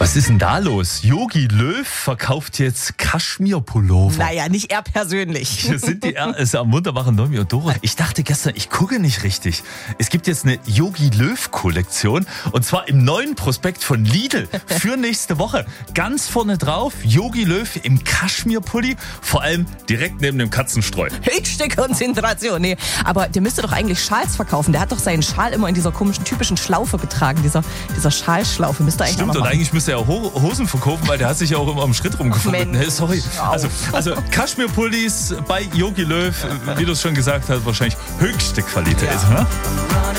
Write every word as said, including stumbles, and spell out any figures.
Was ist denn da los? Jogi Löw verkauft jetzt Kaschmir-Pullover. Naja, nicht er persönlich. Hier sind die R S am wunderbaren Nomi und Dora. Ich dachte gestern, ich gucke nicht richtig. Es gibt jetzt eine Jogi Löw-Kollektion und zwar im neuen Prospekt von Lidl für nächste Woche. Ganz vorne drauf Jogi Löw im Kaschmir-Pulli, vor allem direkt neben dem Katzenstreu. Höchste Konzentration. Nee, aber der müsste doch eigentlich Schals verkaufen. Der hat doch seinen Schal immer in dieser komischen, typischen Schlaufe getragen. Dieser, dieser Schalschlaufe müsste eigentlich Stimmt, auch noch und machen. eigentlich müsste er auch Ho- Hosen verkaufen, weil der hat sich ja auch immer am Schritt rumgefunden. Mensch, Nee, sorry. Also, also Kaschmir-Pullis bei Jogi Löw, wie du es schon gesagt hast, wahrscheinlich höchste Qualität. Ja. Ne?